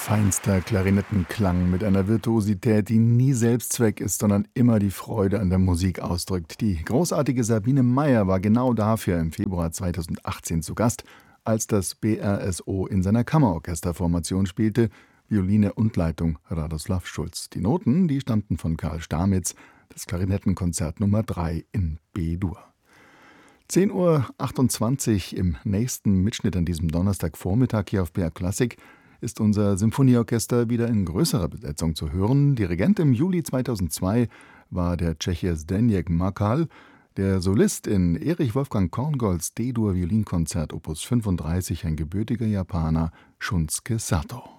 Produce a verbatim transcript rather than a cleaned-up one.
Feinster Klarinettenklang mit einer Virtuosität, die nie Selbstzweck ist, sondern immer die Freude an der Musik ausdrückt. Die großartige Sabine Meyer war genau dafür im Februar zweitausendachtzehn zu Gast, als das B R S O in seiner Kammerorchesterformation spielte, Violine und Leitung Radoslav Schulz. Die Noten, die stammten von Karl Stamitz, das Klarinettenkonzert Nummer drei in B-Dur. zehn Uhr achtundzwanzig im nächsten Mitschnitt an diesem Donnerstagvormittag hier auf B R Klassik ist unser Symphonieorchester wieder in größerer Besetzung zu hören. Dirigent im Juli zweitausendzwei war der Tscheche Zdeněk Makal, der Solist in Erich Wolfgang Korngolds D-Dur Violinkonzert Opus fünfunddreißig, ein gebürtiger Japaner, Shunsuke Sato.